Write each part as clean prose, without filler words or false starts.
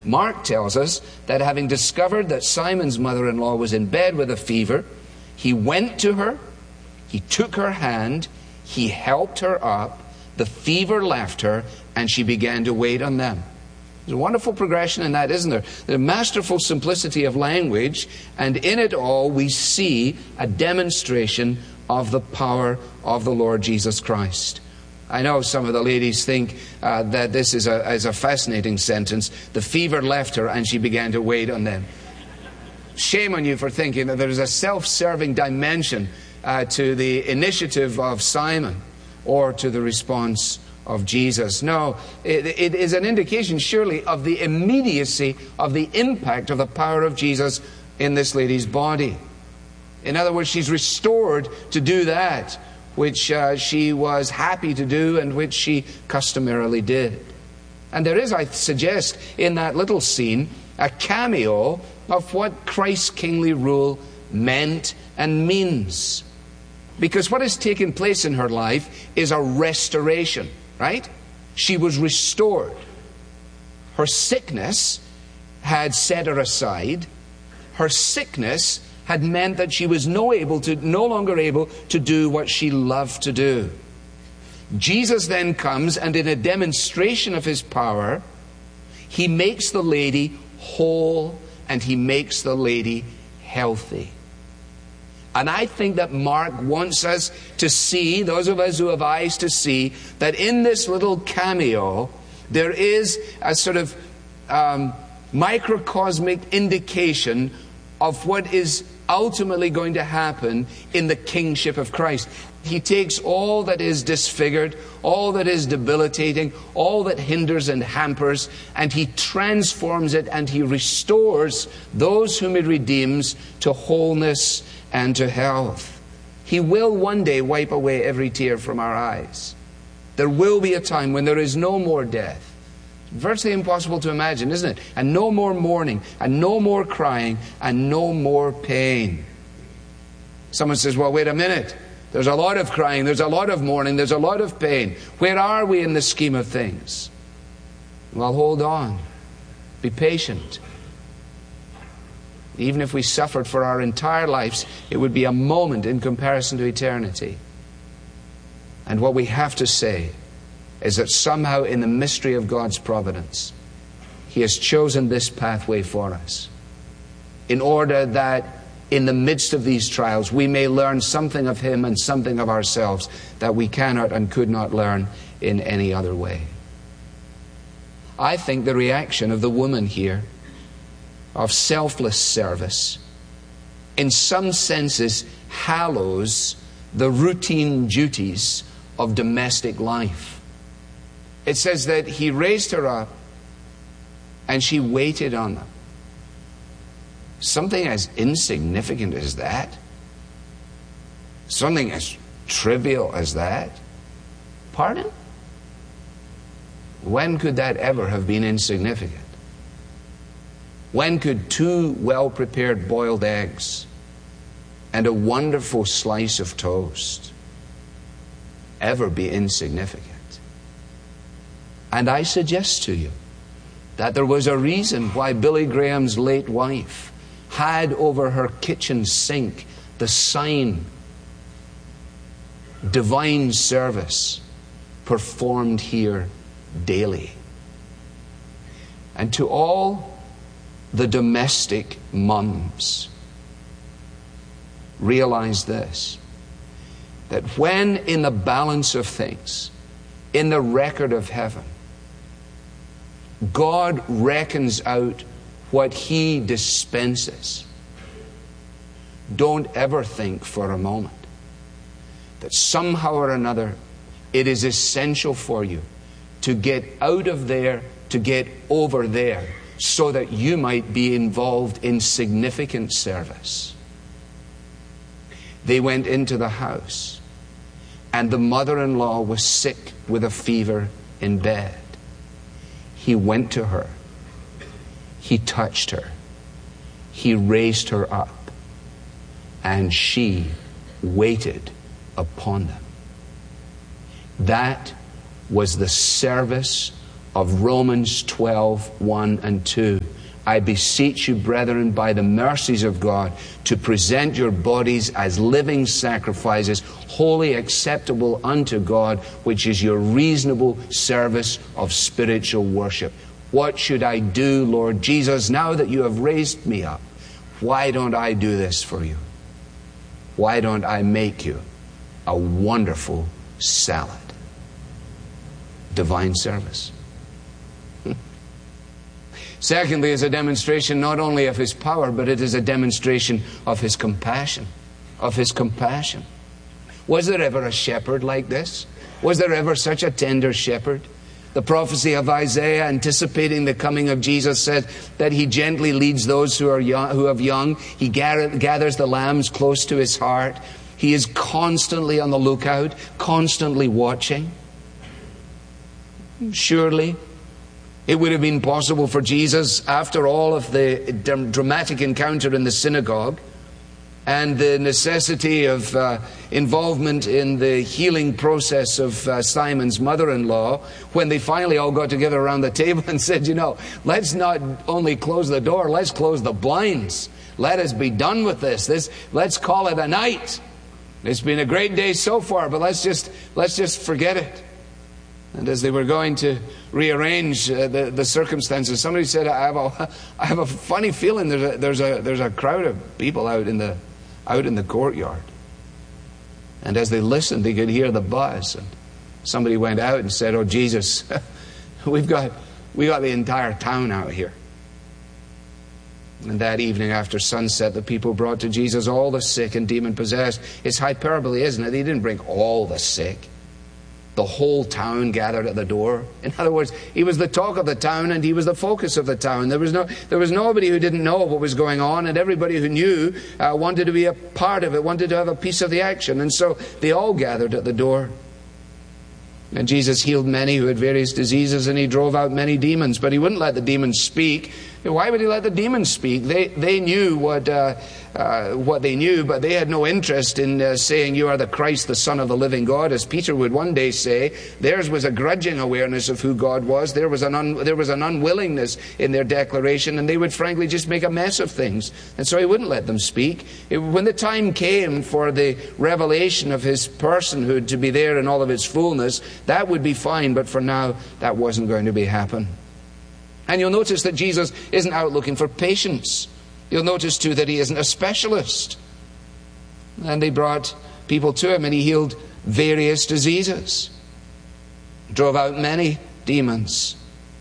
Mark tells us that having discovered that Simon's mother-in-law was in bed with a fever, he went to her, he took her hand, he helped her up, the fever left her, and she began to wait on them. There's a wonderful progression in that, isn't there? The masterful simplicity of language, and in it all we see a demonstration of the power of the Lord Jesus Christ. I know some of the ladies think that this is a fascinating sentence. The fever left her and she began to wait on them. Shame on you for thinking that there's a self-serving dimension to the initiative of Simon or to the response of Jesus. No, it is an indication surely of the immediacy of the impact of the power of Jesus in this lady's body. In other words, she's restored to do that which she was happy to do and which she customarily did. And there is, I suggest, in that little scene, a cameo of what Christ's kingly rule meant and means. Because what has taken place in her life is a restoration, right? She was restored. Her sickness had set her aside. Her sickness had meant that she was no longer able to do what she loved to do. Jesus then comes, and in a demonstration of his power, he makes the lady whole and he makes the lady healthy. And I think that Mark wants us to see, those of us who have eyes to see, that in this little cameo there is a sort of microcosmic indication of what is ultimately going to happen in the kingship of Christ. He takes all that is disfigured, all that is debilitating, all that hinders and hampers, and he transforms it and he restores those whom he redeems to wholeness and to health. He will one day wipe away every tear from our eyes. There will be a time when there is no more death. Virtually impossible to imagine, isn't it? And no more mourning, and no more crying, and no more pain. Someone says, well, wait a minute. There's a lot of crying, there's a lot of mourning, there's a lot of pain. Where are we in the scheme of things? Well, hold on. Be patient. Even if we suffered for our entire lives, it would be a moment in comparison to eternity. And what we have to say is that somehow in the mystery of God's providence, he has chosen this pathway for us in order that in the midst of these trials we may learn something of him and something of ourselves that we cannot and could not learn in any other way. I think the reaction of the woman here of selfless service in some senses hallows the routine duties of domestic life. It says that he raised her up and she waited on them. Something as insignificant as that? Something as trivial as that? Pardon? When could that ever have been insignificant? When could 2 well-prepared boiled eggs and a wonderful slice of toast ever be insignificant? And I suggest to you that there was a reason why Billy Graham's late wife had over her kitchen sink the sign, divine service performed here daily. And to all the domestic mums, realize this, that when in the balance of things, in the record of heaven, God reckons out what he dispenses, don't ever think for a moment that somehow or another it is essential for you to get out of there, to get over there, so that you might be involved in significant service. They went into the house, and the mother-in-law was sick with a fever in bed. He went to her. He touched her. He raised her up. And she waited upon them. That was the service of Romans 12:1 and 2. I beseech you, brethren, by the mercies of God, to present your bodies as living sacrifices, wholly acceptable unto God, which is your reasonable service of spiritual worship. What should I do, Lord Jesus, now that you have raised me up? Why don't I do this for you? Why don't I make you a wonderful salad? Divine service. Secondly, is a demonstration not only of his power, but it is a demonstration of his compassion. Of his compassion. Was there ever a shepherd like this? Was there ever such a tender shepherd? The prophecy of Isaiah, anticipating the coming of Jesus, said that he gently leads those who have young. He gathers the lambs close to his heart. He is constantly on the lookout, constantly watching. Surely, it would have been possible for Jesus, after all of the dramatic encounter in the synagogue and the necessity of involvement in the healing process of Simon's mother-in-law, when they finally all got together around the table and said, let's not only close the door, let's close the blinds. Let us be done with this. Let's call it a night. It's been a great day so far, but let's just forget it. And as they were going to rearrange the circumstances, somebody said, I have a funny feeling there's a crowd of people out in the courtyard. And as they listened, they could hear the buzz. And somebody went out and said, "Oh, Jesus, we got the entire town out here." And that evening after sunset, the people brought to Jesus all the sick and demon-possessed. It's hyperbole, isn't it? They didn't bring all the sick. The whole town gathered at the door. In other words, he was the talk of the town and he was the focus of the town. There was nobody who didn't know what was going on, and everybody who knew wanted to be a part of it, wanted to have a piece of the action. And so they all gathered at the door. And Jesus healed many who had various diseases, and he drove out many demons, but he wouldn't let the demons speak. Why would he let the demons speak? They knew what they knew, but they had no interest in saying, "You are the Christ, the Son of the living God." As Peter would one day say, theirs was a grudging awareness of who God was. There was an unwillingness in their declaration, and they would frankly just make a mess of things. And so he wouldn't let them speak. When the time came for the revelation of his personhood to be there in all of its fullness, that would be fine, but for now, that wasn't going to be happen. And you'll notice that Jesus isn't out looking for patients. You'll notice too that he isn't a specialist. And they brought people to him and he healed various diseases. Drove out many demons.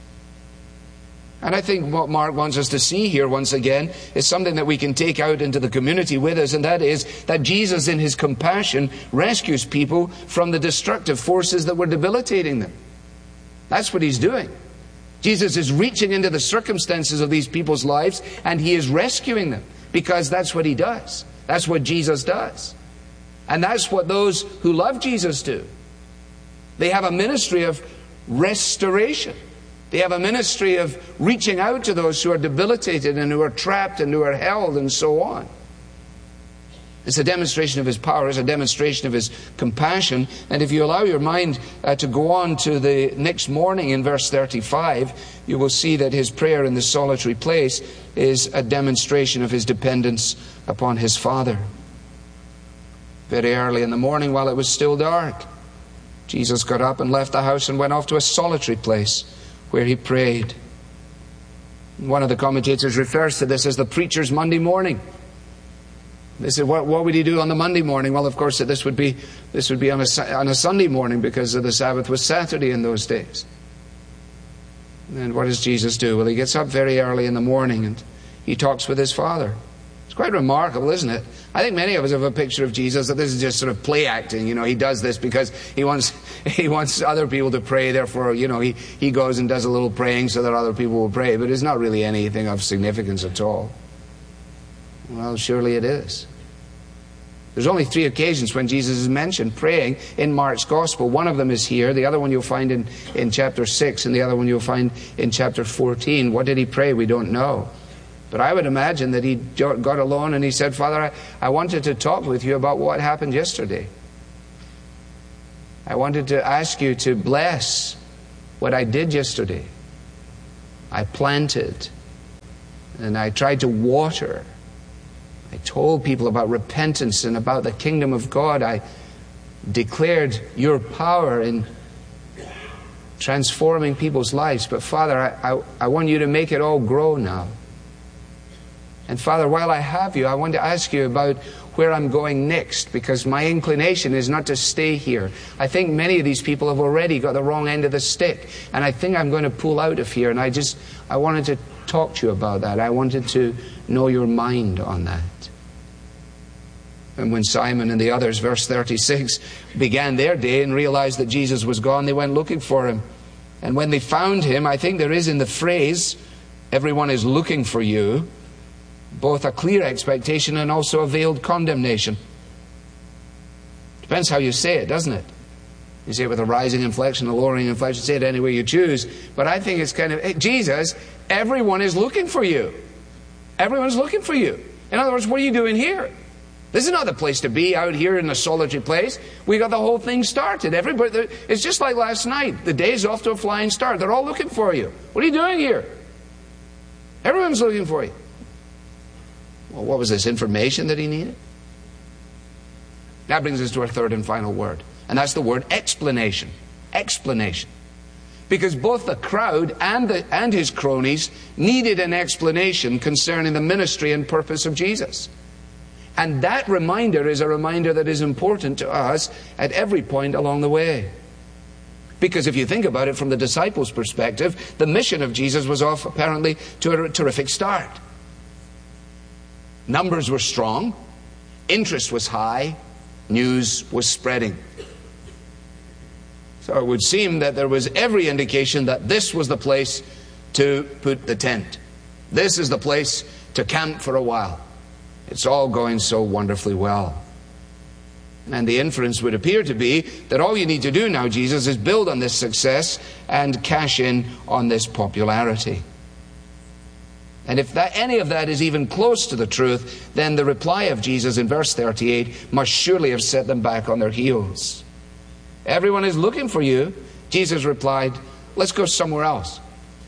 And I think what Mark wants us to see here once again is something that we can take out into the community with us, and that is that Jesus in his compassion rescues people from the destructive forces that were debilitating them. That's what he's doing. Jesus is reaching into the circumstances of these people's lives and he is rescuing them, because that's what he does. That's what Jesus does. And that's what those who love Jesus do. They have a ministry of restoration. They have a ministry of reaching out to those who are debilitated and who are trapped and who are held and so on. It's a demonstration of his power. It's a demonstration of his compassion. And if you allow your mind to go on to the next morning in verse 35, you will see that his prayer in the solitary place is a demonstration of his dependence upon his Father. Very early in the morning, while it was still dark, Jesus got up and left the house and went off to a solitary place where he prayed. One of the commentators refers to this as the preacher's Monday morning. They said, what would he do on the Monday morning? Well, of course, this would be on a Sunday morning, because the Sabbath was Saturday in those days. And what does Jesus do? Well, he gets up very early in the morning and he talks with his Father. It's quite remarkable, isn't it? I think many of us have a picture of Jesus that this is just sort of play acting. He does this because he wants other people to pray. Therefore, he goes and does a little praying so that other people will pray. But it's not really anything of significance at all. Well, surely it is. There's only 3 occasions when Jesus is mentioned praying in Mark's Gospel. One of them is here. The other one you'll find in chapter 6, and the other one you'll find in chapter 14. What did he pray? We don't know. But I would imagine that he got alone and he said, "Father, I wanted to talk with you about what happened yesterday. I wanted to ask you to bless what I did yesterday. I planted, and I tried to water. I told people about repentance and about the kingdom of God. I declared your power in transforming people's lives. But Father, I want you to make it all grow now. And Father, while I have you, I want to ask you about where I'm going next, because my inclination is not to stay here. I think many of these people have already got the wrong end of the stick, and I think I'm going to pull out of here. And I wanted to talk to you about that. I wanted to know your mind on that. And when Simon and the others, verse 36, began their day and realized that Jesus was gone, they went looking for him. And when they found him, I think there is in the phrase, everyone is looking for you, both a clear expectation and also a veiled condemnation. Depends how you say it, doesn't it? You say it with a rising inflection, a lowering inflection, say it any way you choose. But I think it's kind of, hey, Jesus, everyone is looking for you. Everyone's looking for you. In other words, what are you doing here? This is not the place to be, out here in a solitary place. We got the whole thing started. Everybody, it's just like last night. The day's off to a flying start. They're all looking for you. What are you doing here? Everyone's looking for you. Well, what was this, information that he needed? That brings us to our third and final word. And that's the word explanation. Explanation. Because both the crowd and his cronies needed an explanation concerning the ministry and purpose of Jesus. And that reminder is a reminder that is important to us at every point along the way. Because if you think about it from the disciples' perspective, the mission of Jesus was off apparently to a terrific start. Numbers were strong, interest was high, news was spreading. So it would seem that there was every indication that this was the place to put the tent. This is the place to camp for a while. It's all going so wonderfully well. And the inference would appear to be that all you need to do now, Jesus, is build on this success and cash in on this popularity. And if any of that is even close to the truth, then the reply of Jesus in verse 38 must surely have set them back on their heels. Everyone is looking for you. Jesus replied, let's go somewhere else.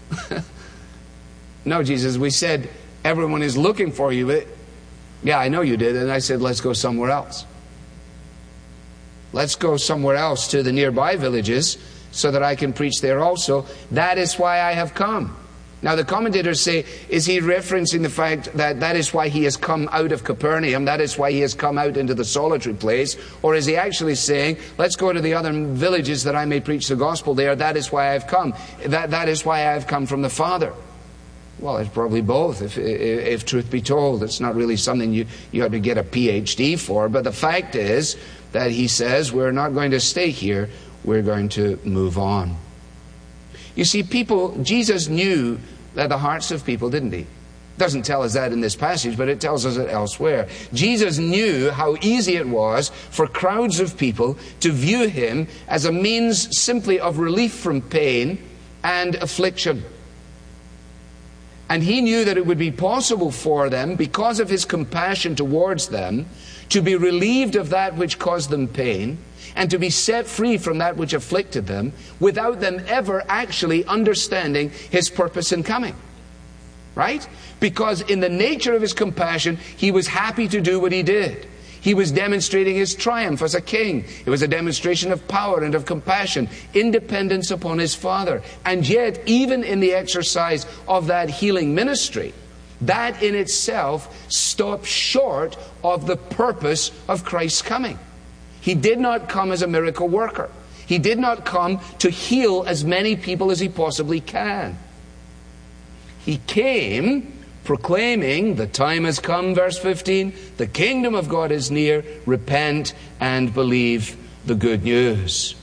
No, Jesus, we said everyone is looking for you. Yeah, I know you did. And I said, let's go somewhere else. Let's go somewhere else to the nearby villages so that I can preach there also. That is why I have come. Now the commentators say, is he referencing the fact that that is why he has come out of Capernaum? That is why he has come out into the solitary place? Or is he actually saying, let's go to the other villages that I may preach the gospel there. That is why I have come. That is why I have come from the Father. Well, it's probably both, if truth be told. It's not really something you have to get a PhD for. But the fact is that he says, we're not going to stay here. We're going to move on. You see, Jesus knew that the hearts of people, didn't he? It doesn't tell us that in this passage, but it tells us it elsewhere. Jesus knew how easy it was for crowds of people to view him as a means simply of relief from pain and affliction. And he knew that it would be possible for them, because of his compassion towards them, to be relieved of that which caused them pain and to be set free from that which afflicted them without them ever actually understanding his purpose in coming. Right? Because in the nature of his compassion, he was happy to do what he did. He was demonstrating his triumph as a king. It was a demonstration of power and of compassion, independence upon his Father. And yet, even in the exercise of that healing ministry, that in itself stopped short of the purpose of Christ's coming. He did not come as a miracle worker. He did not come to heal as many people as he possibly can. He came proclaiming, the time has come, verse 15, the kingdom of God is near, repent and believe the good news.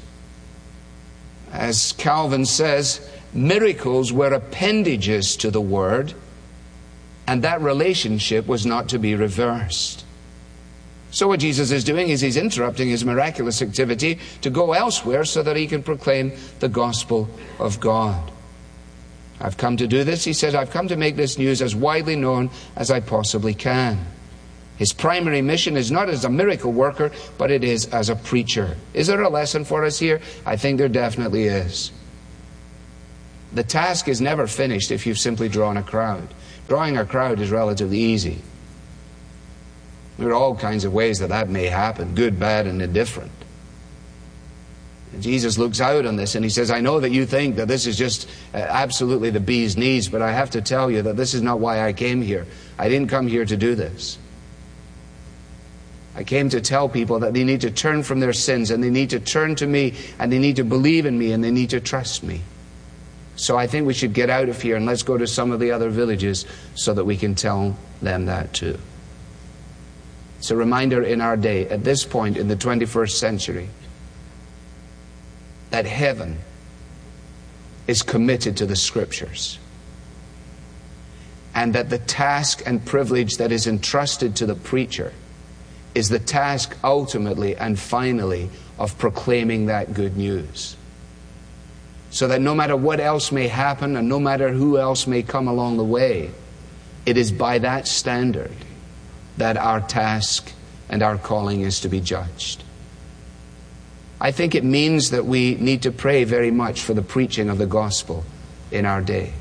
As Calvin says, miracles were appendages to the word, and that relationship was not to be reversed. So what Jesus is doing is he's interrupting his miraculous activity to go elsewhere so that he can proclaim the gospel of God. I've come to do this, he says. I've come to make this news as widely known as I possibly can. His primary mission is not as a miracle worker, but it is as a preacher. Is there a lesson for us here? I think there definitely is. The task is never finished if you've simply drawn a crowd. Drawing a crowd is relatively easy. There are all kinds of ways that may happen, good, bad, and indifferent. And Jesus looks out on this and he says, I know that you think that this is just absolutely the bee's knees, but I have to tell you that this is not why I came here. I didn't come here to do this. I came to tell people that they need to turn from their sins, and they need to turn to me, and they need to believe in me, and they need to trust me. So I think we should get out of here and let's go to some of the other villages so that we can tell them that too. It's a reminder in our day, at this point in the 21st century, that heaven is committed to the Scriptures, and that the task and privilege that is entrusted to the preacher is the task ultimately and finally of proclaiming that good news. So that no matter what else may happen and no matter who else may come along the way, it is by that standard that our task and our calling is to be judged. I think it means that we need to pray very much for the preaching of the gospel in our day.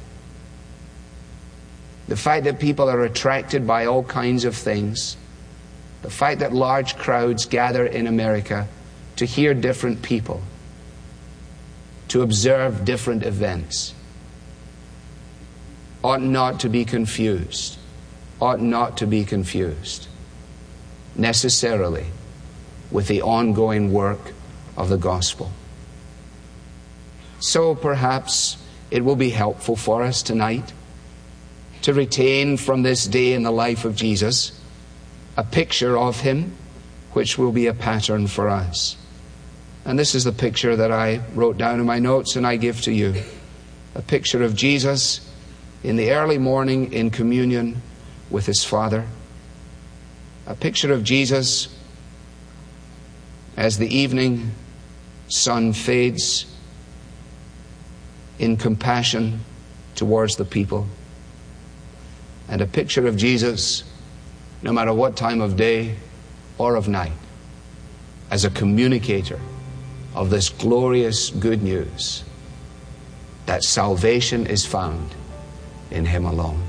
The fact that people are attracted by all kinds of things, the fact that large crowds gather in America to hear different people, to observe different events, ought not to be confused, necessarily with the ongoing work of the gospel. So perhaps it will be helpful for us tonight to retain from this day in the life of Jesus a picture of him which will be a pattern for us. And this is the picture that I wrote down in my notes and I give to you. A picture of Jesus in the early morning in communion with his Father. A picture of Jesus as the evening sun fades in compassion towards the people. And a picture of Jesus, no matter what time of day or of night, as a communicator of this glorious good news that salvation is found in him alone.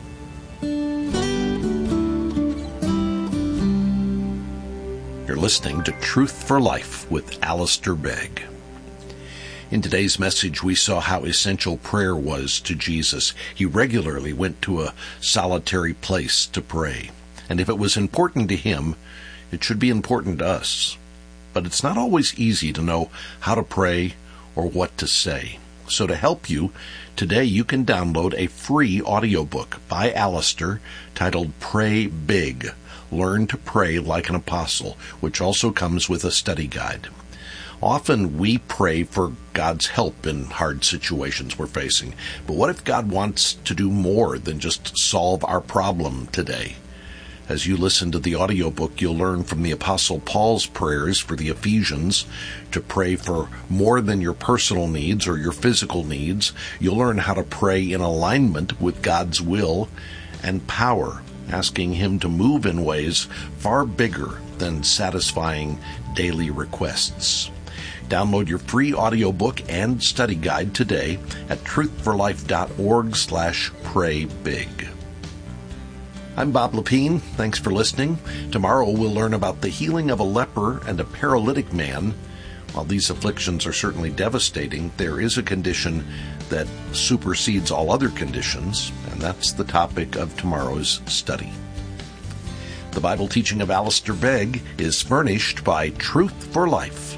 You're listening to Truth for Life with Alistair Begg. In today's message, we saw how essential prayer was to Jesus. He regularly went to a solitary place to pray. And if it was important to him, it should be important to us. But it's not always easy to know how to pray or what to say. So to help you, today you can download a free audiobook by Alistair titled Pray Big, Learn to Pray Like an Apostle, which also comes with a study guide. Often we pray for God's help in hard situations we're facing. But what if God wants to do more than just solve our problem today? As you listen to the audiobook, you'll learn from the Apostle Paul's prayers for the Ephesians to pray for more than your personal needs or your physical needs. You'll learn how to pray in alignment with God's will and power, asking him to move in ways far bigger than satisfying daily requests. Download your free audiobook and study guide today at truthforlife.org/praybig. I'm Bob Lepine. Thanks for listening. Tomorrow we'll learn about the healing of a leper and a paralytic man. While these afflictions are certainly devastating, there is a condition that supersedes all other conditions, and that's the topic of tomorrow's study. The Bible teaching of Alistair Begg is furnished by Truth for Life,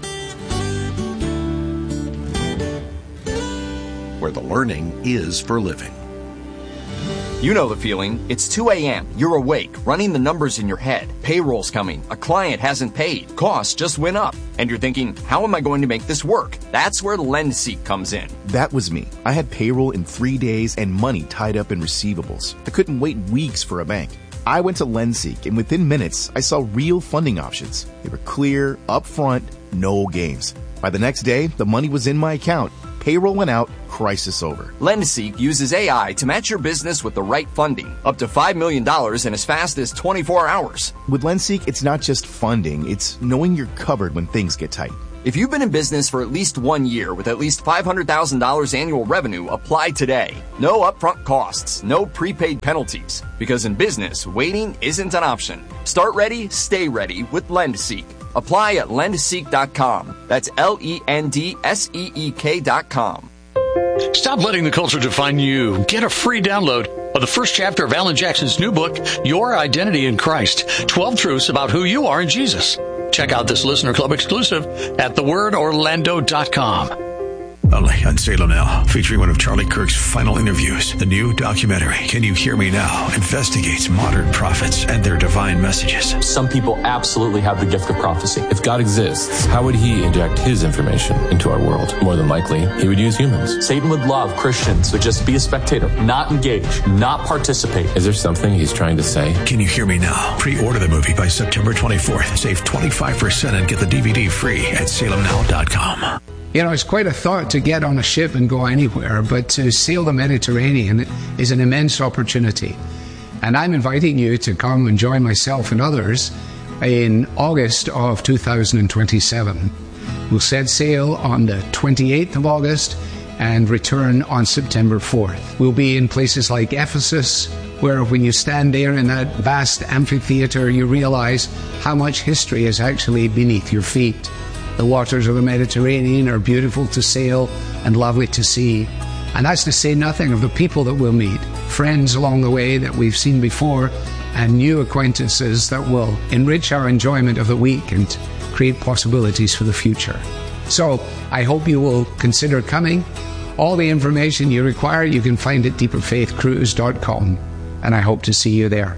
where the learning is for living. You know the feeling. It's 2 a.m. You're awake, running the numbers in your head. Payroll's coming. A client hasn't paid. Costs just went up. And you're thinking, how am I going to make this work? That's where LendSeek comes in. That was me. I had payroll in 3 days and money tied up in receivables. I couldn't wait weeks for a bank. I went to LendSeek, and within minutes, I saw real funding options. They were clear, upfront, no games. By the next day, the money was in my account. Payroll went out, crisis over. LendSeek uses AI to match your business with the right funding, up to $5 million in as fast as 24 hours. With LendSeek, it's not just funding, it's knowing you're covered when things get tight. If you've been in business for at least 1 year with at least $500,000 annual revenue, apply today. No upfront costs, no prepaid penalties. Because in business, waiting isn't an option. Start ready, stay ready with LendSeek. Apply at lendseek.com. That's LENDSEEK.com. Stop letting the culture define you. Get a free download of the first chapter of Alan Jackson's new book, Your Identity in Christ, 12 Truths About Who You Are in Jesus. Check out this Listener Club exclusive at thewordorlando.com. Only on Salem Now, featuring one of Charlie Kirk's final interviews. The new documentary, Can You Hear Me Now?, investigates modern prophets and their divine messages. Some people absolutely have the gift of prophecy. If God exists, how would he inject his information into our world? More than likely, he would use humans. Satan would love Christians to just be a spectator, not engage, not participate. Is there something he's trying to say? Can You Hear Me Now? Pre-order the movie by September 24th. Save 25% and get the DVD free at salemnow.com. You know, it's quite a thought to get on a ship and go anywhere, but to sail the Mediterranean is an immense opportunity. And I'm inviting you to come and join myself and others in August of 2027. We'll set sail on the 28th of August and return on September 4th. We'll be in places like Ephesus, where when you stand there in that vast amphitheater, you realize how much history is actually beneath your feet. The waters of the Mediterranean are beautiful to sail and lovely to see. And that's to say nothing of the people that we'll meet, friends along the way that we've seen before, and new acquaintances that will enrich our enjoyment of the week and create possibilities for the future. So I hope you will consider coming. All the information you require you can find at deeperfaithcruise.com, and I hope to see you there.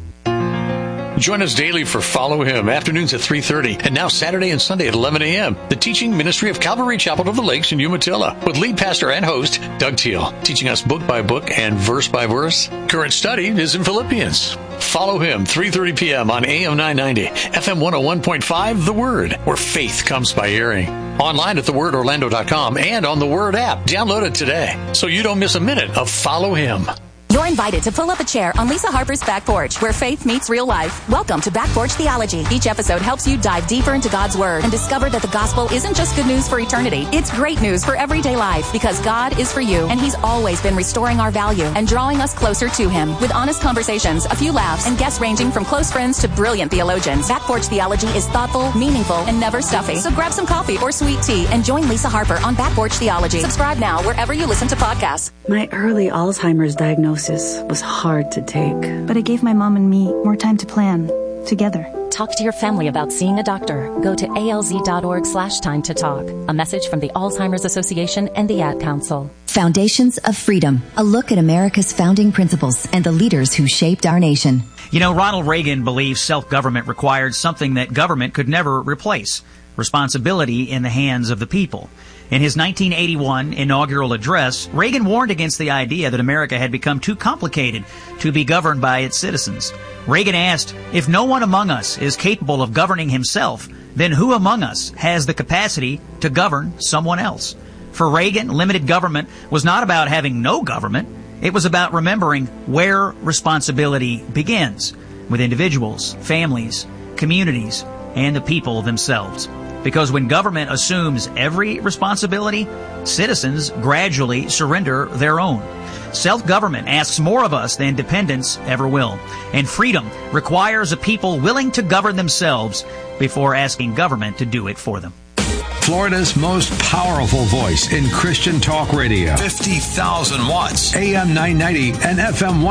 Join us daily for Follow Him, afternoons at 3:30, and now Saturday and Sunday at 11 a.m. The teaching ministry of Calvary Chapel of the Lakes in Umatilla, with lead pastor and host Doug Teal, teaching us book by book and verse by verse. Current study is in Philippians. Follow Him, 3:30 p.m. on AM 990, FM 101.5, The Word, where faith comes by hearing. Online at thewordorlando.com and on the Word app. Download it today so you don't miss a minute of Follow Him. You're invited to pull up a chair on Lisa Harper's Back Porch, where faith meets real life. Welcome to Back Porch Theology. Each episode helps you dive deeper into God's Word and discover that the gospel isn't just good news for eternity. It's great news for everyday life, because God is for you, and He's always been restoring our value and drawing us closer to Him. With honest conversations, a few laughs, and guests ranging from close friends to brilliant theologians, Back Porch Theology is thoughtful, meaningful, and never stuffy. So grab some coffee or sweet tea and join Lisa Harper on Back Porch Theology. Subscribe now wherever you listen to podcasts. My early Alzheimer's diagnosis was hard to take. But it gave my mom and me more time to plan together. Talk to your family about seeing a doctor. Go to alz.org/time to talk. A message from the Alzheimer's Association and the Ad Council. Foundations of Freedom. A look at America's founding principles and the leaders who shaped our nation. You know, Ronald Reagan believed self-government required something that government could never replace: responsibility in the hands of the people. In his 1981 inaugural address, Reagan warned against the idea that America had become too complicated to be governed by its citizens. Reagan asked, if no one among us is capable of governing himself, then who among us has the capacity to govern someone else? For Reagan, limited government was not about having no government. It was about remembering where responsibility begins, with individuals, families, communities, and the people themselves. Because when government assumes every responsibility, citizens gradually surrender their own. Self-government asks more of us than dependence ever will. And freedom requires a people willing to govern themselves before asking government to do it for them. Florida's most powerful voice in Christian talk radio. 50,000 watts. AM 990 and FM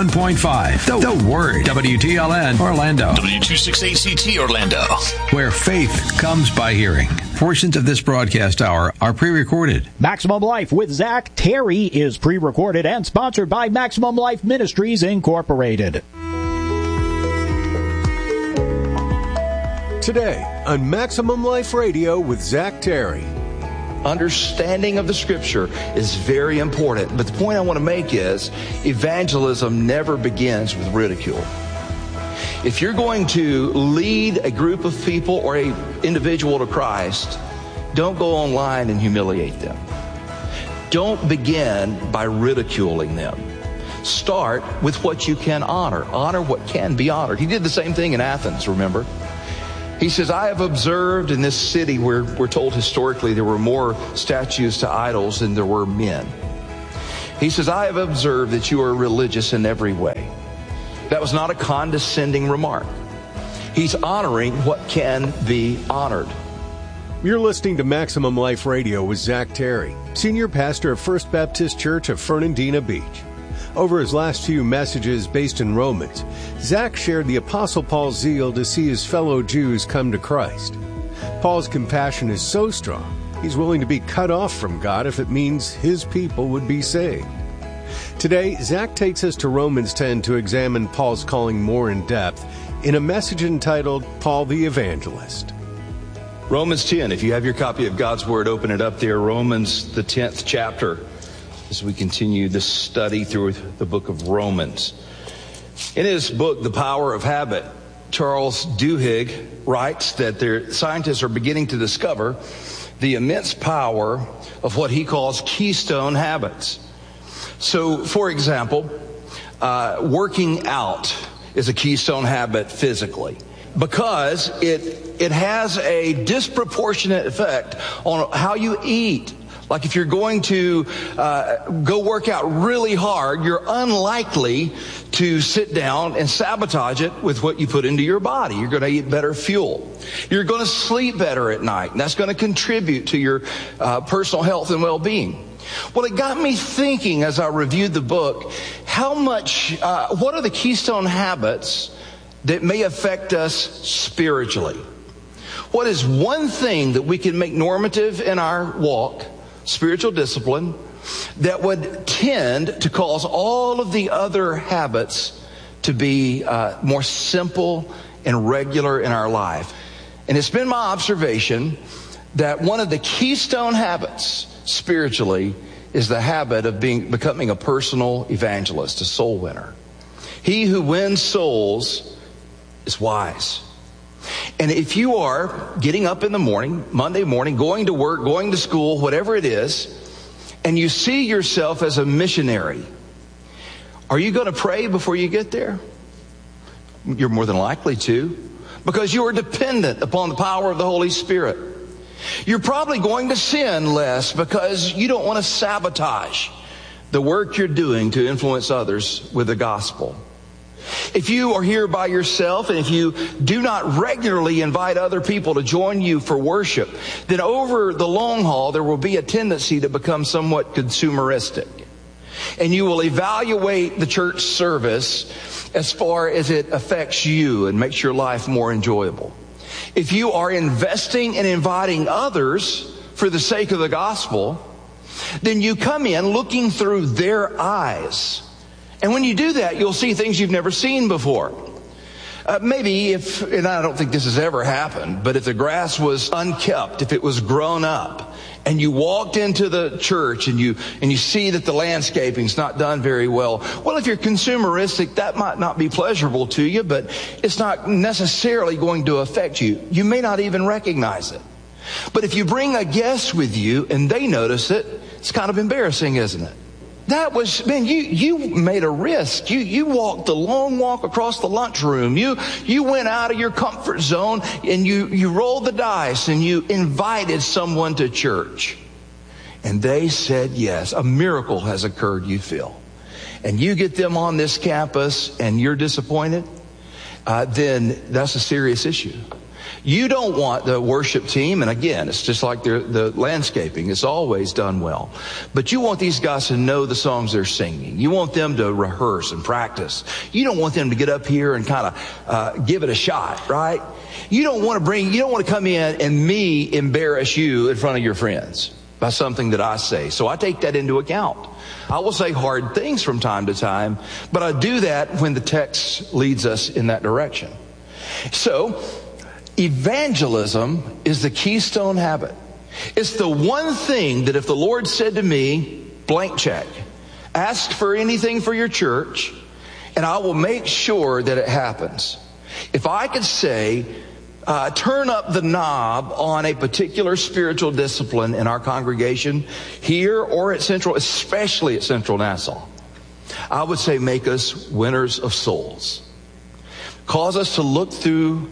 101.5. The Word. WTLN Orlando. W268CT Orlando. Where faith comes by hearing. Portions of this broadcast hour are pre-recorded. Maximum Life with Zach Terry is pre-recorded and sponsored by Maximum Life Ministries Incorporated. Today on Maximum Life Radio with Zach Terry. Understanding of the Scripture is very important, but the point I want to make is evangelism never begins with ridicule. If you're going to lead a group of people or an individual to Christ, don't go online and humiliate them. Don't begin by ridiculing them. Start with what you can honor. Honor what can be honored. He did the same thing in Athens, remember? He says, I have observed in this city where we're told historically there were more statues to idols than there were men. He says, I have observed that you are religious in every way. That was not a condescending remark. He's honoring what can be honored. You're listening to Maximum Life Radio with Zach Terry, Senior Pastor of First Baptist Church of Fernandina Beach. Over his last few messages based in Romans, Zach shared the Apostle Paul's zeal to see his fellow Jews come to Christ. Paul's compassion is so strong, he's willing to be cut off from God if it means his people would be saved. Today, Zach takes us to Romans 10 to examine Paul's calling more in depth in a message entitled Paul the Evangelist. Romans 10, if you have your copy of God's Word, open it up there. Romans, the 10th chapter, as we continue this study through the book of Romans. In his book, The Power of Habit, Charles Duhigg writes that scientists are beginning to discover the immense power of what he calls keystone habits. So, for example, working out is a keystone habit physically, because it has a disproportionate effect on how you eat. Like if you're going to go work out really hard, you're unlikely to sit down and sabotage it with what you put into your body. You're going to eat better fuel. You're going to sleep better at night, and that's going to contribute to your personal health and well-being. Well, it got me thinking as I reviewed the book, what are the keystone habits that may affect us spiritually? What is one thing that we can make normative in our walk, spiritual discipline, that would tend to cause all of the other habits to be more simple and regular in our life? And it's been my observation that one of the keystone habits spiritually is the habit of becoming a personal evangelist, a soul winner. He who wins souls is wise. And if you are getting up in the morning, Monday morning, going to work, going to school, whatever it is, and you see yourself as a missionary, are you going to pray before you get there? You're more than likely to, because you are dependent upon the power of the Holy Spirit. You're probably going to sin less because you don't want to sabotage the work you're doing to influence others with the gospel. If you are here by yourself, and if you do not regularly invite other people to join you for worship, then over the long haul, there will be a tendency to become somewhat consumeristic. And you will evaluate the church service as far as it affects you and makes your life more enjoyable. If you are investing and inviting others for the sake of the gospel, then you come in looking through their eyes. And when you do that, you'll see things you've never seen before. Maybe and I don't think this has ever happened, but if the grass was unkept, if it was grown up, and you walked into the church and you see that the landscaping's not done very well, well, if you're consumeristic, that might not be pleasurable to you, but it's not necessarily going to affect you. You may not even recognize it. But if you bring a guest with you and they notice it, it's kind of embarrassing, isn't it? You made a risk. You walked the long walk across the lunchroom. You went out of your comfort zone and you rolled the dice and you invited someone to church. And they said yes. A miracle has occurred, you feel. And you get them on this campus and you're disappointed, then that's a serious issue. You don't want the worship team, and again, it's just like the landscaping. It's always done well. But you want these guys to know the songs they're singing. You want them to rehearse and practice. You don't want them to get up here and kind of give it a shot, right? You don't want to come in and me embarrass you in front of your friends by something that I say. So I take that into account. I will say hard things from time to time, but I do that when the text leads us in that direction. So, evangelism is the keystone habit. It's the one thing that if the Lord said to me, blank check, ask for anything for your church, and I will make sure that it happens. If I could say, turn up the knob on a particular spiritual discipline in our congregation, here or at Central, especially at Central Nassau, I would say make us winners of souls. Cause us to look through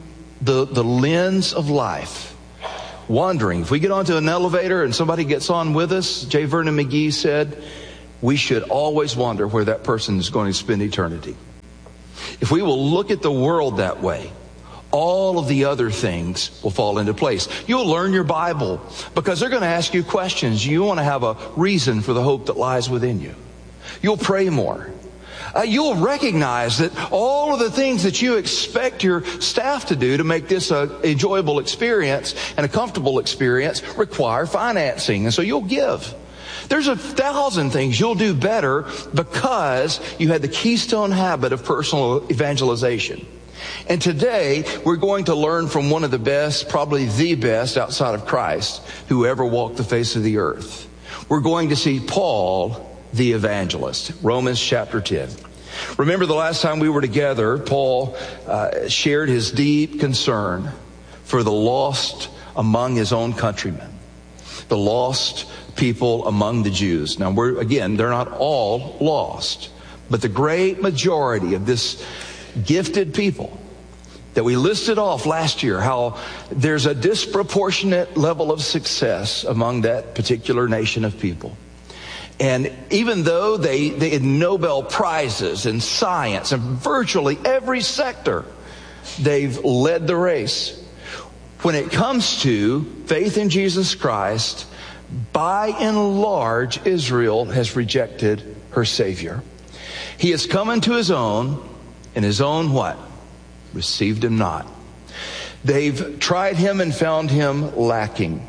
the lens of life, wondering. If we get onto an elevator and somebody gets on with us, J. Vernon McGee said, we should always wonder where that person is going to spend eternity. If we will look at the world that way, all of the other things will fall into place. You'll learn your Bible because they're going to ask you questions. You want to have a reason for the hope that lies within you. You'll pray more. You'll recognize that all of the things that you expect your staff to do to make this an enjoyable experience and a comfortable experience require financing. And so you'll give. There's 1,000 things you'll do better because you had the keystone habit of personal evangelization. And today, we're going to learn from one of the best, probably the best outside of Christ, who ever walked the face of the earth. We're going to see Paul, the evangelist. Romans chapter 10. Remember the last time we were together, Paul shared his deep concern for the lost among his own countrymen. The lost people among the Jews. Now, they're not all lost, but the great majority of this gifted people that we listed off last year, how there's a disproportionate level of success among that particular nation of people. And even though they had Nobel Prizes in science and virtually every sector, they've led the race. When it comes to faith in Jesus Christ, by and large, Israel has rejected her Savior. He has come into his own, and his own what? Received him not. They've tried him and found him lacking.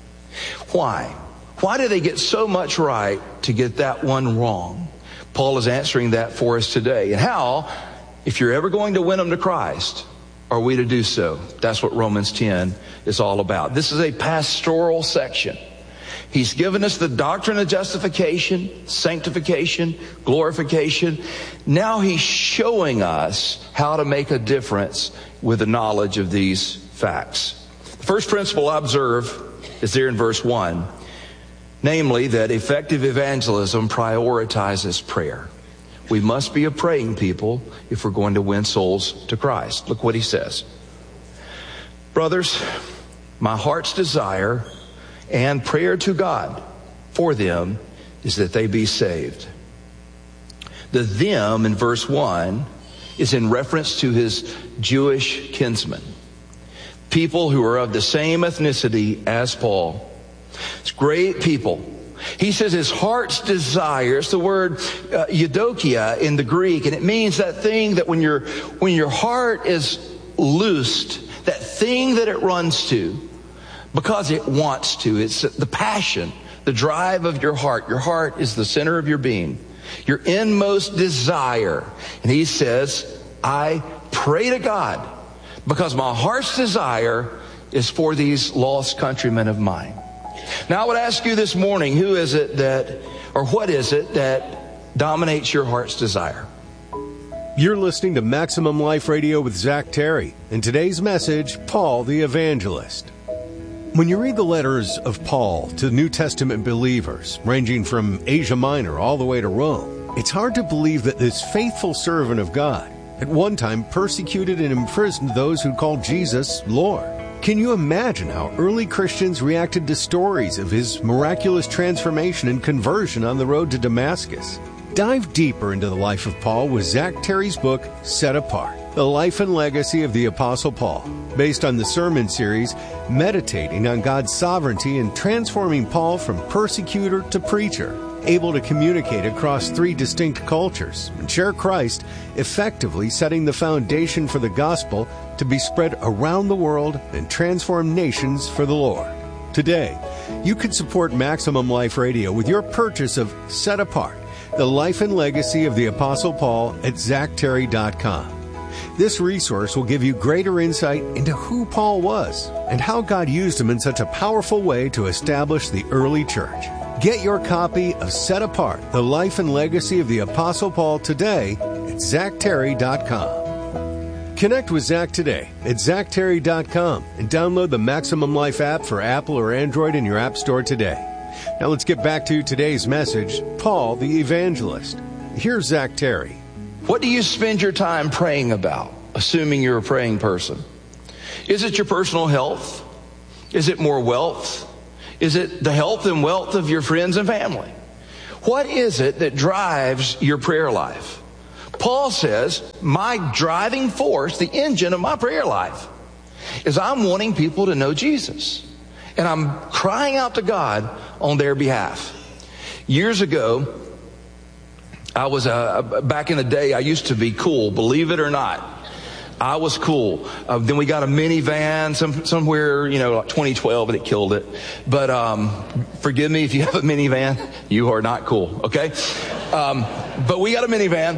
Why? Why do they get so much right to get that one wrong? Paul is answering that for us today. And how, if you're ever going to win them to Christ, are we to do so? That's what Romans 10 is all about. This is a pastoral section. He's given us the doctrine of justification, sanctification, glorification. Now he's showing us how to make a difference with the knowledge of these facts. The first principle I observe is there in verse 1, namely that effective evangelism prioritizes prayer. We must be a praying people if we're going to win souls to Christ. Look what he says. Brothers, my heart's desire and prayer to God for them is that they be saved. The them in verse 1 is in reference to his Jewish kinsmen, people who are of the same ethnicity as Paul. It's great people. He says his heart's desire. It's the word eudokia in the Greek, and it means that thing that when your heart is loosed, that thing that it runs to, because it wants to. It's the passion, the drive of your heart. Your heart is the center of your being, your inmost desire. And he says, I pray to God because my heart's desire is for these lost countrymen of mine. Now, I would ask you this morning, who is it that, or what is it that dominates your heart's desire? You're listening to Maximum Life Radio with Zach Terry. In today's message, Paul the Evangelist. When you read the letters of Paul to New Testament believers, ranging from Asia Minor all the way to Rome, it's hard to believe that this faithful servant of God at one time persecuted and imprisoned those who called Jesus Lord. Can you imagine how early Christians reacted to stories of his miraculous transformation and conversion on the road to Damascus? Dive deeper into the life of Paul with Zach Terry's book, Set Apart, The Life and Legacy of the Apostle Paul, based on the sermon series meditating on God's sovereignty and transforming Paul from persecutor to preacher, able to communicate across 3 distinct cultures and share Christ, effectively setting the foundation for the gospel to be spread around the world and transform nations for the Lord. Today, you can support Maximum Life Radio with your purchase of Set Apart, The Life and Legacy of the Apostle Paul at ZachTerry.com. This resource will give you greater insight into who Paul was and how God used him in such a powerful way to establish the early church. Get your copy of Set Apart, The Life and Legacy of the Apostle Paul today at ZachTerry.com. Connect with Zach today at ZachTerry.com and download the Maximum Life app for Apple or Android in your app store today. Now let's get back to today's message, Paul the Evangelist. Here's Zach Terry. What do you spend your time praying about, assuming you're a praying person? Is it your personal health? Is it more wealth? Is it the health and wealth of your friends and family? What is it that drives your prayer life? Paul says, my driving force, the engine of my prayer life, is I'm wanting people to know Jesus. And I'm crying out to God on their behalf. Years ago, I was, back in the day, I used to be cool, believe it or not. I was cool. Then we got a minivan somewhere, like 2012, and it killed it. But forgive me if you have a minivan. You are not cool, okay? But we got a minivan.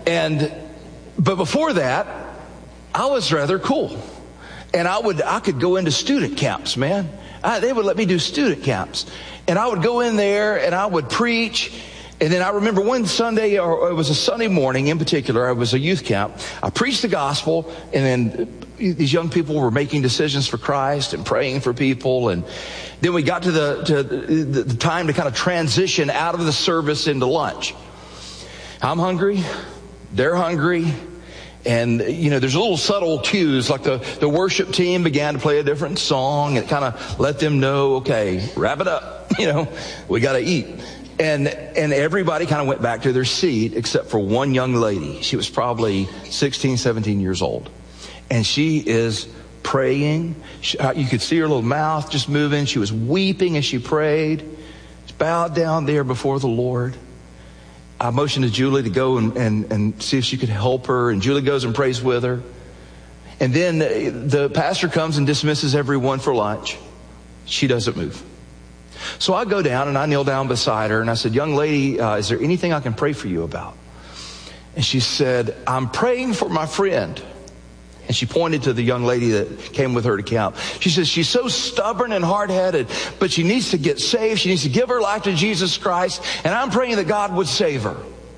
But before that, I was rather cool. And I could go into student camps, man. They would let me do student camps. And I would go in there and I would preach. And then I remember one Sunday, or it was a Sunday morning in particular, it was a youth camp. I preached the gospel, and then these young people were making decisions for Christ and praying for people. And then we got to the time to kind of transition out of the service into lunch. I'm hungry. They're hungry. And, there's little subtle cues, like the worship team began to play a different song, and it kind of let them know, okay, wrap it up. We got to eat. And everybody kind of went back to their seat except for one young lady. She was probably 16, 17 years old. And she is praying. You could see her little mouth just moving. She was weeping as she prayed. She bowed down there before the Lord. I motioned to Julie to go and see if she could help her. And Julie goes and prays with her. And then the pastor comes and dismisses everyone for lunch. She doesn't move. So I go down and I kneel down beside her and I said, young lady, is there anything I can pray for you about? And she said, I'm praying for my friend. And she pointed to the young lady that came with her to camp. She says, she's so stubborn and hard-headed, but she needs to get saved. She needs to give her life to Jesus Christ. And I'm praying that God would save her.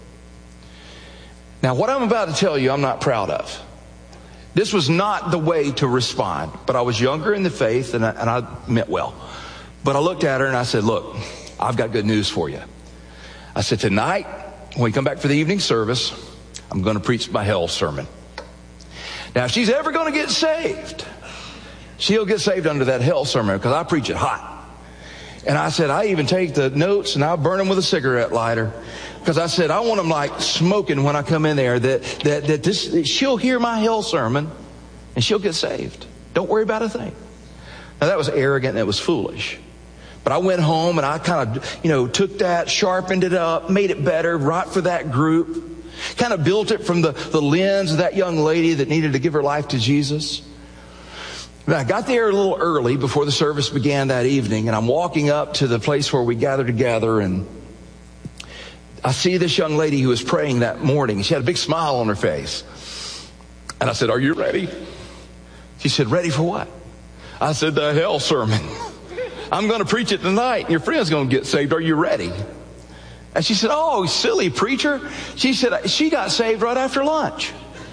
Now, what I'm about to tell you, I'm not proud of. This was not the way to respond. But I was younger in the faith and I meant well. But I looked at her and I said, look, I've got good news for you. I said, tonight, when we come back for the evening service, I'm going to preach my hell sermon. Now, if she's ever going to get saved, she'll get saved under that hell sermon because I preach it hot. And I said, I even take the notes and I burn them with a cigarette lighter because I said, I want them like smoking when I come in there that she'll hear my hell sermon and she'll get saved. Don't worry about a thing. Now, that was arrogant and it was foolish. But I went home and I kind of, took that, sharpened it up, made it better, right for that group. Kind of built it from the lens of that young lady that needed to give her life to Jesus. But I got there a little early before the service began that evening, and I'm walking up to the place where we gathered together, and I see this young lady who was praying that morning. She had a big smile on her face. And I said, are you ready? She said, ready for what? I said, the hell sermon. I'm going to preach it tonight, and your friend's going to get saved. Are you ready? And she said, oh, silly preacher. She said, she got saved right after lunch.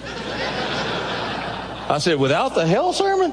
I said, without the hell sermon?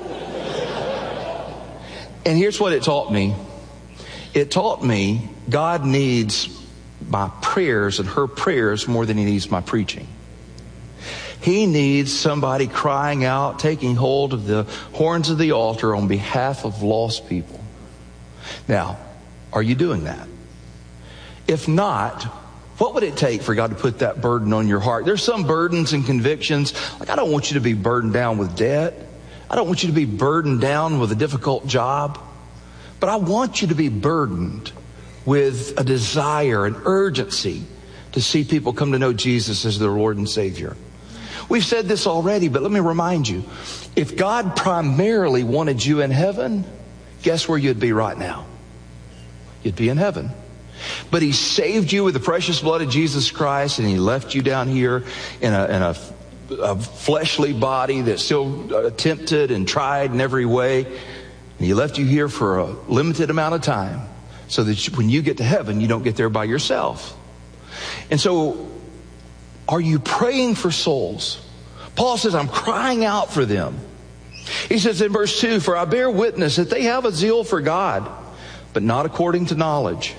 And here's what it taught me. It taught me God needs my prayers and her prayers more than he needs my preaching. He needs somebody crying out, taking hold of the horns of the altar on behalf of lost people. Now, are you doing that? If not, what would it take for God to put that burden on your heart? There's some burdens and convictions. Like, I don't want you to be burdened down with debt. I don't want you to be burdened down with a difficult job. But I want you to be burdened with a desire, an urgency to see people come to know Jesus as their Lord and Savior. We've said this already, but let me remind you. If God primarily wanted you in heaven, guess where you'd be right now? You'd be in heaven. But he saved you with the precious blood of Jesus Christ, and he left you down here in a fleshly body that's still tempted and tried in every way. And he left you here for a limited amount of time so that when you get to heaven, you don't get there by yourself. And so, are you praying for souls? Paul says, I'm crying out for them. He says in verse 2, for I bear witness that they have a zeal for God, but not according to knowledge.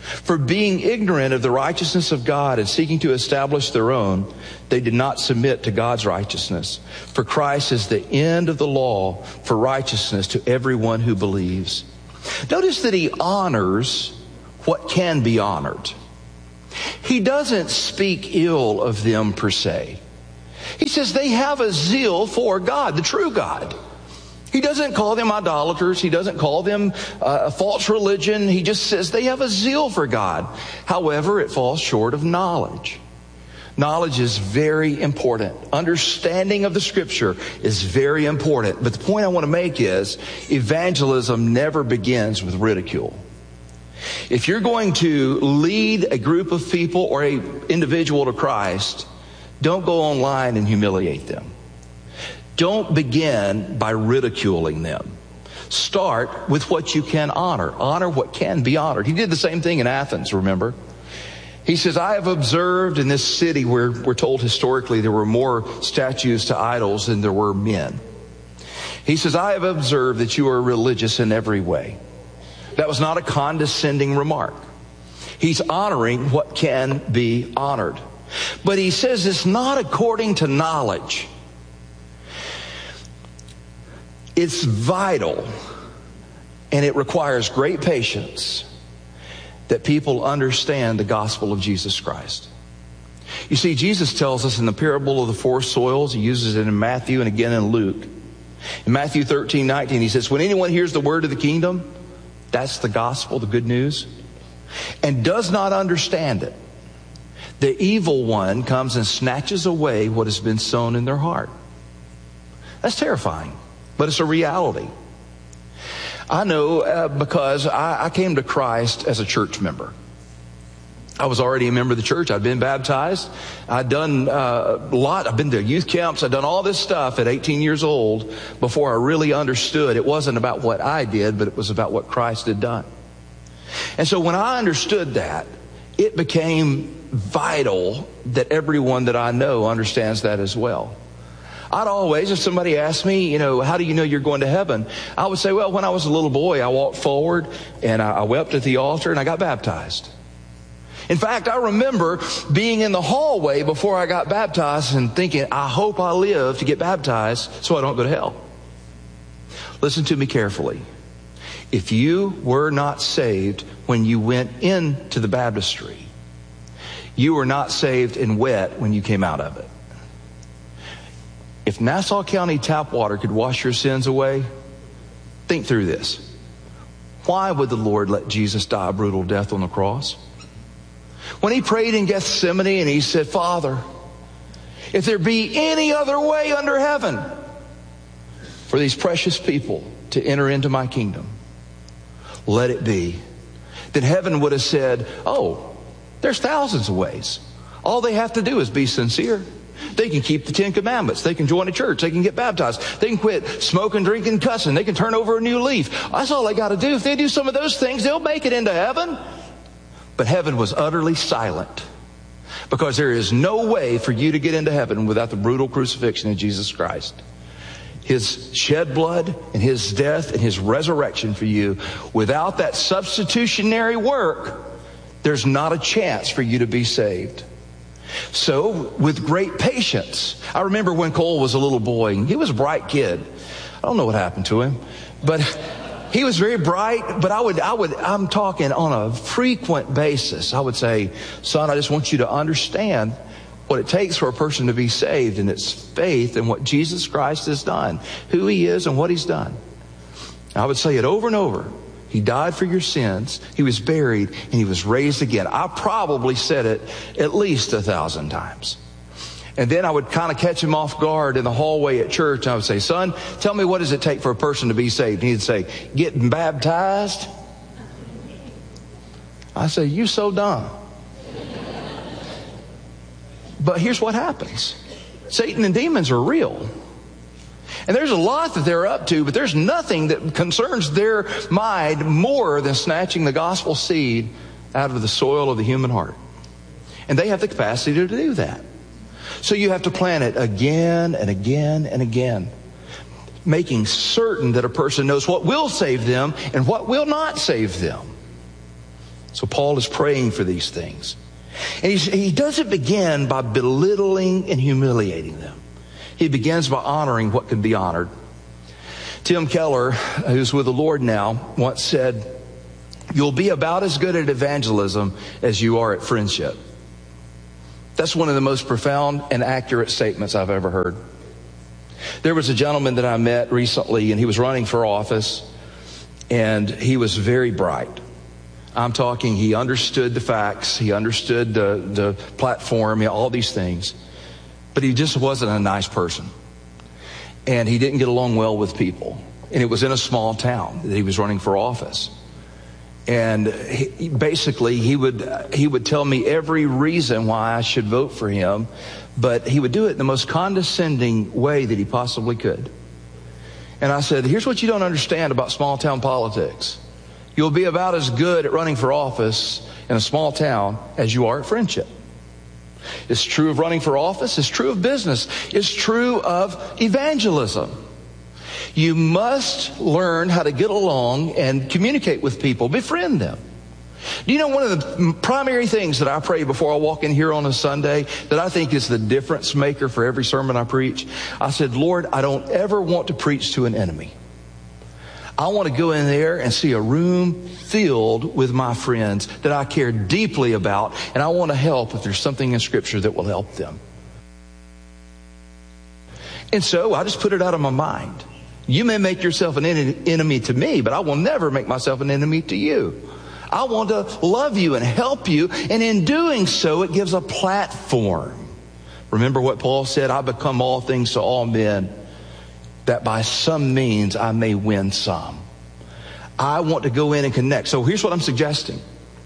For being ignorant of the righteousness of God and seeking to establish their own, they did not submit to God's righteousness. For Christ is the end of the law for righteousness to everyone who believes. Notice that he honors what can be honored. He doesn't speak ill of them per se. He says they have a zeal for God, the true God. He doesn't call them idolaters. He doesn't call them a false religion. He just says they have a zeal for God. However, it falls short of knowledge. Knowledge is very important. Understanding of the Scripture is very important. But the point I want to make is evangelism never begins with ridicule. If you're going to lead a group of people or an individual to Christ, don't go online and humiliate them. Don't begin by ridiculing them. Start with what you can honor. Honor what can be honored. He did the same thing in Athens, remember? He says, I have observed in this city where we're told historically there were more statues to idols than there were men. He says, I have observed that you are religious in every way. That was not a condescending remark. He's honoring what can be honored. But he says it's not according to knowledge. It's vital, and it requires great patience that people understand the gospel of Jesus Christ. You see, Jesus tells us in the parable of the four soils, he uses it in Matthew and again in Luke. In Matthew 13:19, he says, when anyone hears the word of the kingdom, that's the gospel, the good news, and does not understand it, the evil one comes and snatches away what has been sown in their heart. That's terrifying. But it's a reality. I know because I came to Christ as a church member. I was already a member of the church. I'd been baptized. I'd done a lot. I've been to youth camps. I'd done all this stuff at 18 years old before I really understood. It wasn't about what I did, but it was about what Christ had done. And so when I understood that, it became vital that everyone that I know understands that as well. I'd always, if somebody asked me, how do you know you're going to heaven? I would say, well, when I was a little boy, I walked forward and I wept at the altar and I got baptized. In fact, I remember being in the hallway before I got baptized and thinking, I hope I live to get baptized so I don't go to hell. Listen to me carefully. If you were not saved when you went into the baptistry, you were not saved and wet when you came out of it. If Nassau County tap water could wash your sins away, think through this. Why would the Lord let Jesus die a brutal death on the cross? When he prayed in Gethsemane and he said, Father, if there be any other way under heaven for these precious people to enter into my kingdom, let it be. Then heaven would have said, oh, there's thousands of ways. All they have to do is be sincere. They can keep the 10 Commandments. They can join a church. They can get baptized. They can quit smoking, drinking, cussing. They can turn over a new leaf. That's all they got to do. If they do some of those things, they'll make it into heaven. But heaven was utterly silent because there is no way for you to get into heaven without the brutal crucifixion of Jesus Christ. His shed blood and his death and his resurrection for you. Without that substitutionary work, there's not a chance for you to be saved. So, with great patience, I remember when Cole was a little boy, he was a bright kid. I don't know what happened to him, but he was very bright. But I'm talking on a frequent basis. I would say, son, I just want you to understand what it takes for a person to be saved, and it's faith in what Jesus Christ has done, who he is and what he's done. I would say it over and over. He died for your sins. He was buried and he was raised again. I probably said it at least 1,000 times. And then I would kind of catch him off guard in the hallway at church. And I would say, son, tell me, what does it take for a person to be saved? And he'd say, getting baptized. I say, you so dumb. But here's what happens. Satan and demons are real. And there's a lot that they're up to, but there's nothing that concerns their mind more than snatching the gospel seed out of the soil of the human heart. And they have the capacity to do that. So you have to plant it again and again and again, making certain that a person knows what will save them and what will not save them. So Paul is praying for these things. And he doesn't begin by belittling and humiliating them. He begins by honoring what can be honored. Tim Keller, who's with the Lord now, once said, "You'll be about as good at evangelism as you are at friendship." That's one of the most profound and accurate statements I've ever heard. There was a gentleman that I met recently, and he was running for office, and he was very bright. I'm talking, he understood the facts, he understood the platform, all these things, but he just wasn't a nice person. And he didn't get along well with people. And it was in a small town that he was running for office. And he would tell me every reason why I should vote for him, but he would do it in the most condescending way that he possibly could. And I said, here's what you don't understand about small town politics. You'll be about as good at running for office in a small town as you are at friendship. It's true of running for office. It's true of business. It's true of evangelism. You must learn how to get along and communicate with people, befriend them. Do you know one of the primary things that I pray before I walk in here on a Sunday that I think is the difference maker for every sermon I preach? I said, Lord, I don't ever want to preach to an enemy. I want to go in there and see a room filled with my friends that I care deeply about, and I want to help if there's something in Scripture that will help them. And so I just put it out of my mind. You may make yourself an enemy to me, but I will never make myself an enemy to you. I want to love you and help you, and in doing so, it gives a platform. Remember what Paul said, I become all things to all men, that by some means I may win some. I want to go in and connect. So here's what I'm suggesting.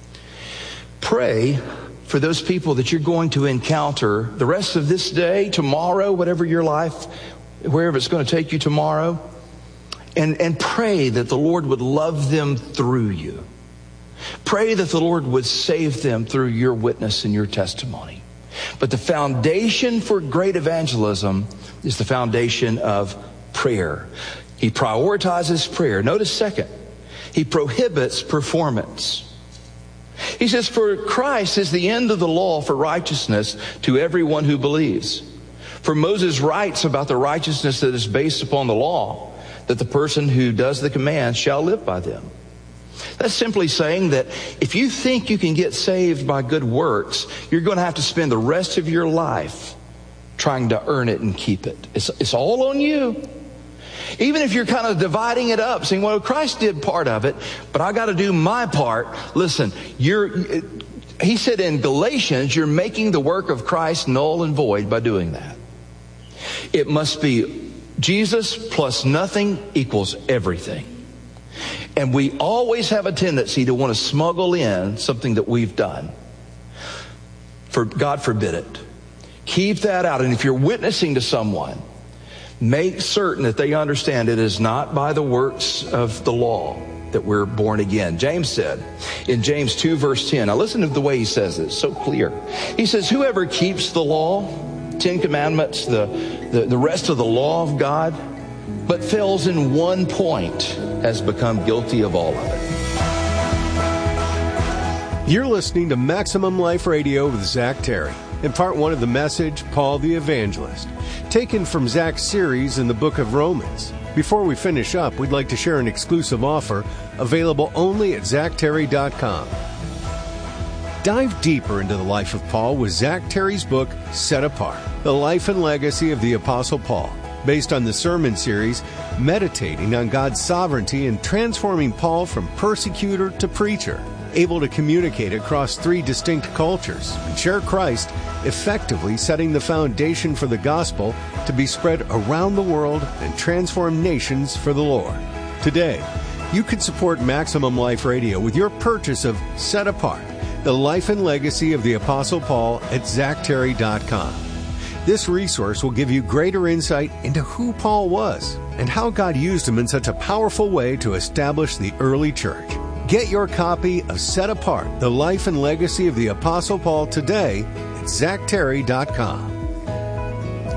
Pray for those people that you're going to encounter the rest of this day, tomorrow, whatever your life, wherever it's going to take you tomorrow. And pray that the Lord would love them through you. Pray that the Lord would save them through your witness and your testimony. But the foundation for great evangelism is the foundation of prayer. He prioritizes prayer. Notice second, he prohibits performance. He says, for Christ is the end of the law for righteousness to everyone who believes. For Moses writes about the righteousness that is based upon the law, that the person who does the commands shall live by them. That's simply saying that if you think you can get saved by good works, you're going to have to spend the rest of your life trying to earn it and keep it. It's all on you. Even if you're kind of dividing it up, saying, well, Christ did part of it, but I got to do my part. Listen, he said in Galatians, you're making the work of Christ null and void by doing that. It must be Jesus plus nothing equals everything. And we always have a tendency to want to smuggle in something that we've done. For God forbid it. Keep that out. And if you're witnessing to someone, make certain that they understand it is not by the works of the law that we're born again. James said in James 2 verse 10, now listen to the way he says it, it's so clear. He says, whoever keeps the law, 10 commandments, the rest of the law of God, but fails in one point, has become guilty of all of it. You're listening to Maximum Life Radio with Zach Terry. In part one of the message, Paul the Evangelist, taken from Zach's series in the book of Romans. Before we finish up, we'd like to share an exclusive offer available only at ZachTerry.com. Dive deeper into the life of Paul with Zach Terry's book, Set Apart, The Life and Legacy of the Apostle Paul, based on the sermon series, meditating on God's sovereignty and transforming Paul from persecutor to preacher, able to communicate across 3 distinct cultures and share Christ, effectively setting the foundation for the gospel to be spread around the world and transform nations for the Lord. Today, you can support Maximum Life Radio with your purchase of Set Apart, The Life and Legacy of the Apostle Paul at ZachTerry.com. This resource will give you greater insight into who Paul was and how God used him in such a powerful way to establish the early church. Get your copy of Set Apart, The Life and Legacy of the Apostle Paul today at ZachTerry.com.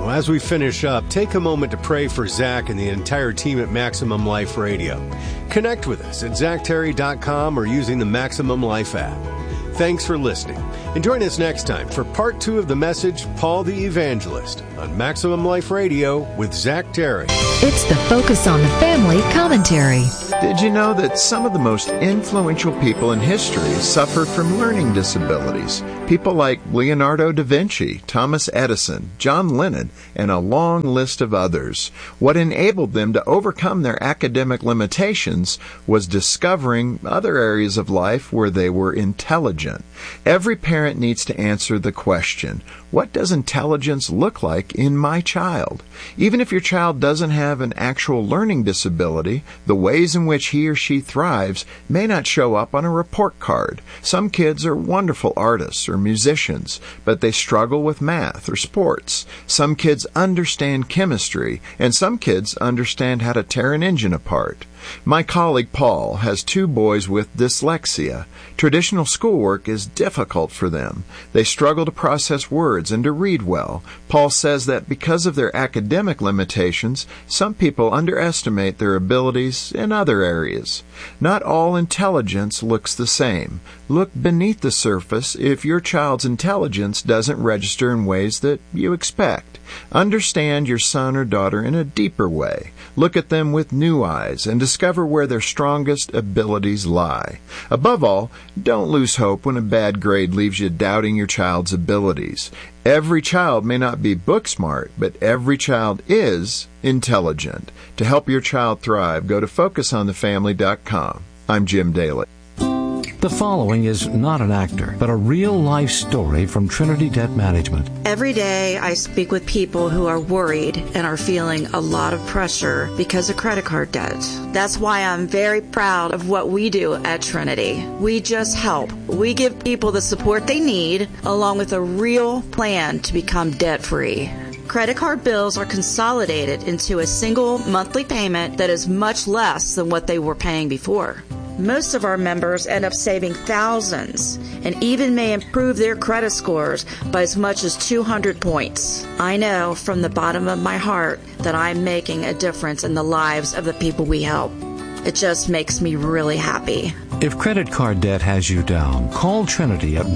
Well, as we finish up, take a moment to pray for Zach and the entire team at Maximum Life Radio. Connect with us at ZachTerry.com or using the Maximum Life app. Thanks for listening. And join us next time for part 2 of the message, Paul the Evangelist, on Maximum Life Radio with Zach Terry. It's the Focus on the Family commentary. Did you know that some of the most influential people in history suffered from learning disabilities? People like Leonardo da Vinci, Thomas Edison, John Lennon, and a long list of others. What enabled them to overcome their academic limitations was discovering other areas of life where they were intelligent. Every parent needs to answer the question, what does intelligence look like in my child? Even if your child doesn't have an actual learning disability, the ways in which he or she thrives may not show up on a report card. Some kids are wonderful artists or musicians, but they struggle with math or sports. Some kids understand chemistry, and some kids understand how to tear an engine apart. My colleague Paul has 2 boys with dyslexia. Traditional schoolwork is difficult for them. They struggle to process words and to read well. Paul says that because of their academic limitations, some people underestimate their abilities in other areas. Not all intelligence looks the same. Look beneath the surface if your child's intelligence doesn't register in ways that you expect. Understand your son or daughter in a deeper way. Look at them with new eyes and discover where their strongest abilities lie. Above all, don't lose hope when a bad grade leaves you doubting your child's abilities. Every child may not be book smart, but every child is intelligent. To help your child thrive, go to FocusOnTheFamily.com. I'm Jim Daly. The following is not an actor, but a real-life story from Trinity Debt Management. Every day I speak with people who are worried and are feeling a lot of pressure because of credit card debt. That's why I'm very proud of what we do at Trinity. We just help. We give people the support they need, along with a real plan to become debt-free. Credit card bills are consolidated into a single monthly payment that is much less than what they were paying before. Most of our members end up saving thousands and even may improve their credit scores by as much as 200 points. I know from the bottom of my heart that I'm making a difference in the lives of the people we help. It just makes me really happy. If credit card debt has you down, call Trinity at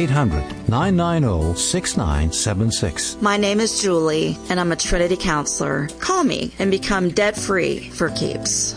1-800-990-6976. My name is Julie, and I'm a Trinity counselor. Call me and become debt-free for keeps.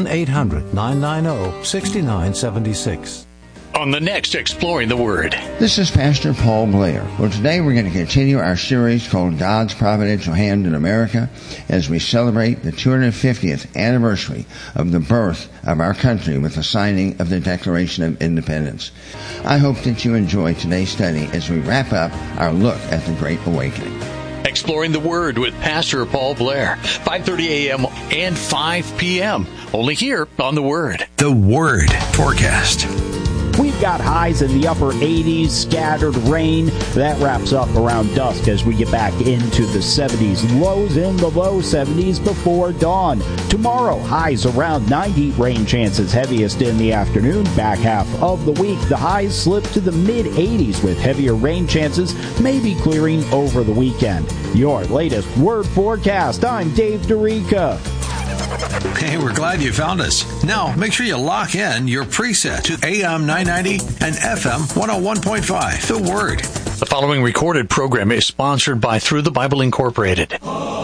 1-800-990-6976. On the next Exploring the Word. This is Pastor Paul Blair. Well, today we're going to continue our series called God's Providential Hand in America as we celebrate the 250th anniversary of the birth of our country with the signing of the Declaration of Independence. I hope that you enjoy today's study as we wrap up our look at the Great Awakening. Exploring the Word with Pastor Paul Blair, 5:30 a.m. and 5 p.m. Only here on The Word. The Word Forecast. We've got highs in the upper 80s, scattered rain. That wraps up around dusk as we get back into the 70s. Lows in the low 70s before dawn. Tomorrow, highs around 90. Rain chances heaviest in the afternoon. Back half of the week, the highs slip to the mid-80s with heavier rain chances, maybe clearing over the weekend. Your latest Word Forecast. I'm Dave Dorica. Hey, we're glad you found us. Now, make sure you lock in your preset to AM 990 and FM 101.5. The Word. The following recorded program is sponsored by Through the Bible Incorporated.